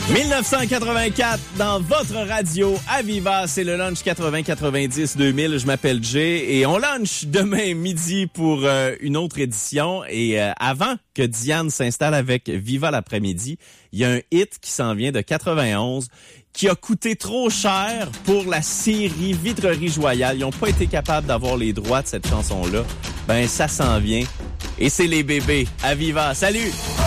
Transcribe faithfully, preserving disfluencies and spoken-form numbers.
dix-neuf cent quatre-vingt-quatre dans votre radio à Viva, c'est le lunch quatre-vingts quatre-vingt-dix deux mille. Je m'appelle Jay et on lunch demain midi pour euh, une autre édition. Et euh, avant que Diane s'installe avec Viva l'après-midi, il y a un hit qui s'en vient de quatre-vingt-onze qui a coûté trop cher pour la série Vitrerie Joyale. Ils n'ont pas été capables d'avoir les droits de cette chanson-là. Ben, ça s'en vient. Et c'est les bébés à Viva. Salut!